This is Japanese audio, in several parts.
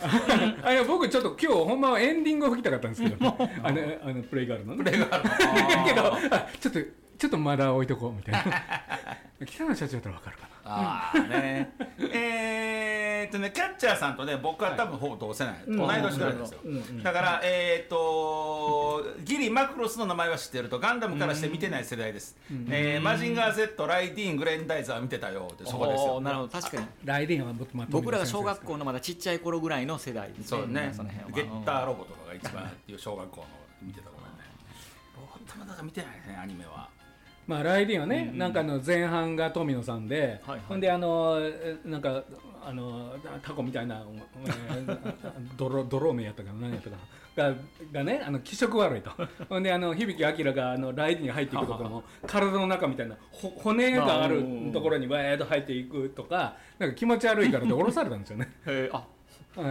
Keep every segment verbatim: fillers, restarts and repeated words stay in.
あの僕ちょっと今日ほんまはエンディングを吹きたかったんですけど、ね、あのあのプレイガールのねプレイガールのけどあちょっとちょっとまだ置いとこうみたいな北野社長だったら分かるかな。 ああねえーっとねキャッチャーさんとね僕は多分ほぼ同世代、はい、同い年ぐらいですよ、うんうん、だからえーっとギリマクロスの名前は知ってるとガンダムからして見てない世代です、うんえー、マジンガー Z ライディーングレンダイザー見てたよってそこですよ。 なるほど確かにライディーンは僕、ま、 僕らが小学校のまだちっちゃい頃ぐらいの世代ですね。 そうねその辺はゲッターロボとかが一番っていう小学校の見てた頃ねロボットもだから見てないですねアニメは。 まあ、ライディーンはね、うんうん、なんかあの前半が富野さんで、はいはい、ほんであのなんかあのタコみたいな泥泥目やったかな何やったかなががねあの気色悪いとほんであの響明があのライディーンに入っていくところも体の中みたいな骨があるところにわーっと入っていくとかなんか気持ち悪いからで降ろされたんですよね。 へあはい、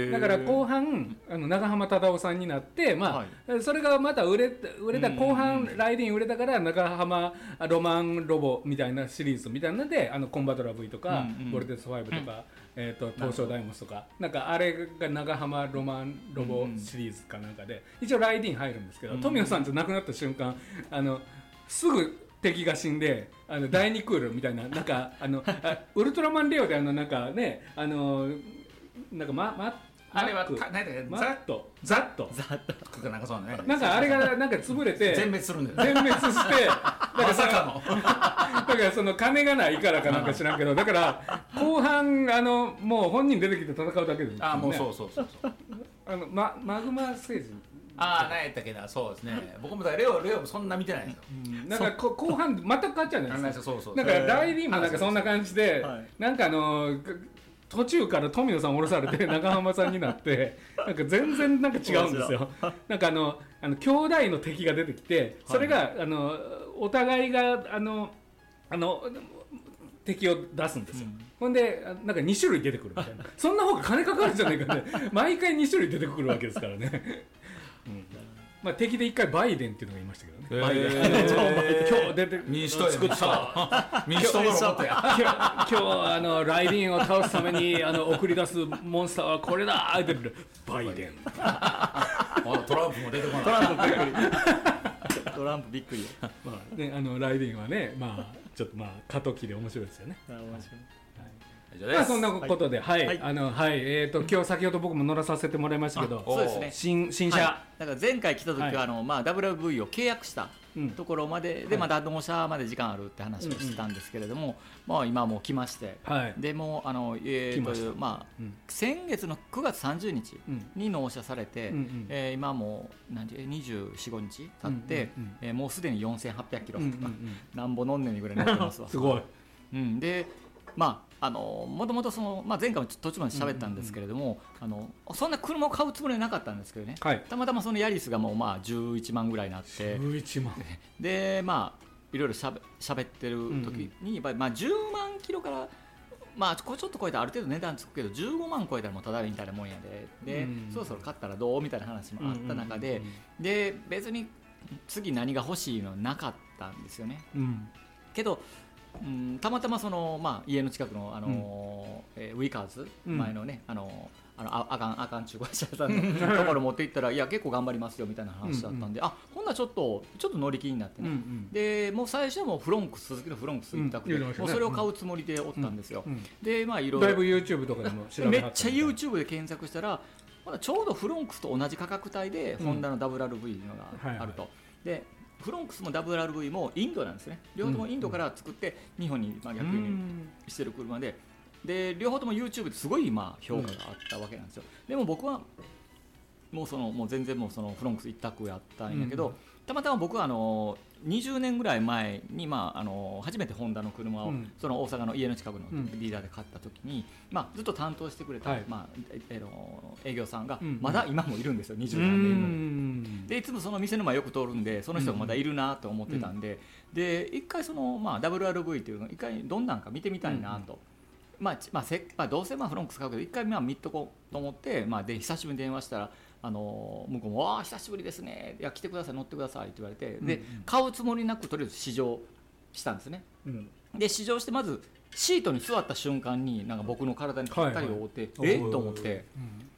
だから後半あの長浜忠夫さんになって、まあはい、それがまた売れ売れた後半、うんうん、ライディーン売れたから長浜ロマンロボみたいなシリーズみたいなのであのコンバトラ V とか、うんうん、ボルテスファイブとか、うんえー、と東証ダイモスとかなんかあれが長浜ロマンロボシリーズかなんかで、うん、一応ライディーン入るんですけど、うん、富野さんと亡くなった瞬間あのすぐ敵が死んであの第二クールみたいななんかあのあウルトラマンレオであのなんかねあのなんかままあれはた何だっけザッとザッとザッとなんかそうねなんかあれがなんか潰れて全滅するんだよ全滅してだからまさかのだからその金がないからかなんか知らんけどだから後半あのもう本人出てきて戦うだけですよね。 あもうそうそうそうそうあのママグマ星人ああ何やったっけなそうですね僕もだレオレオもそんな見てないんですよ、 うん、なんかこ後半全く変わっちゃうんですよ。 そうそうだからライディーンもなんかそんな感じで、はい、なんかあの途中から富野さん降ろされて長浜さんになってなんか全然なんか違うんですよ。なんかあのあの兄弟の敵が出てきてそれが、はい、あのお互いがあのあの敵を出すんですよ、うん、ほんでなんかに種類出てくるみたいなそんな方が金かかるんじゃないかね毎回に種類出てくるわけですからね、うんまあ、敵で一回バイデンっていうのがいましたけどね、えー、バイデン今日出て民主党作った民主党のロボットや今日今日あのライディーンを倒すためにあの送り出すモンスターはこれだーって言ってバイデントランプも出てこないトランプびっくりトランプびっくりまあねあのライディーンはねまあちょっとまあ過渡期で面白いですよね。 面白いまあそんなことで、はい、はい、あのはい、えっ、ー、と今日先ほど僕も乗らさせてもらいましたけど、 そうですね。 新新車、 はい、だから前回来た時は、はい、あのまあ ダブリューブイ を契約したところまで、うん、でまだ納車まで時間あるって話をしてたんですけれども、うんうん、まあ今もう来まして、はい、でもあのえー、というまあ、うん、先月のくがつさんじゅうにちに納車されて、うんうんえー、今もう何にじゅうよん、ごにち経って、うんうんうんえー、もうすでによんせんはっぴゃくキロとか、うんうんうん、なんぼ飲んねんにぐらい乗ってますわ。 すごい。 うん、でまああのもともとその、まあ、前回も途中まで喋ったんですけれども、うんうんうん、あのそんな車を買うつもりはなかったんですけどね、はい、たまたまそのヤリスがもうまあじゅういちまんぐらいになってじゅういちまんでまあいろいろしゃべ喋ってる時に、うんうん、やっぱりまあじゅうまんキロからまあちょっと超えたらある程度値段つくけどじゅうごまん超えたらもうただみたいなもんやで、で、うんうん、そろそろ買ったらどうみたいな話もあった中で、うんうんうんうん、で別に次何が欲しいのなかったんですよね、うん、けどうん、たまたまその、まあ、家の近くの、あのーうんえー、ウィカーズ、うん、前のね、あのー、あのああかんあかん中古車さんのところ持って行ったらいや結構頑張りますよみたいな話だったんで、うんうん、あほんならちょっとちょっと乗り気になってね、うんうん、でもう最初はもうフロンクス鈴木のフロンクス一択で、うんね、もうそれを買うつもりでおったんですよ、うんうん、でまあいろいろだいぶ YouTube とかでも調べめっちゃ YouTube で検索したらまだちょうどフロンクスと同じ価格帯で、うん、ホンダの ダブリューアールブイ のがあると、はいはい、でフロンクスも ダブリューアールブイ もインドなんですね。両方ともインドから作って日本にまあ逆輸入してる車で、で両方とも YouTube ですごいまあ評価があったわけなんですよ。でも僕はもうそのもう全然もうそのフロンクス一択やったんやけど、たまたま僕はあのにじゅうねんぐらい前にまああの初めてホンダの車をその大阪の家の近くのディーラーで買った時に、まあずっと担当してくれたまあえの営業さんがまだ今もいるんですよ。にじゅうなんねんもでいつもその店の前よく通るんでその人がまだいるなと思ってたんで、で一回そのまあ ダブリューアールブイ っていうのを一回どんなんか見てみたいなと。まあまあせまあ、どうせまあフロンクス買うけど一回まあ見っとこうと思って、まあ、で久しぶりに電話したらあの向こうも「わあ久しぶりですねいや来てください乗ってください」って言われて、うんうん、で買うつもりなくとりあえず試乗したんですね、うん、で試乗してまずシートに座った瞬間になんか僕の体にぴったり覆って、はいはい、えっと思って、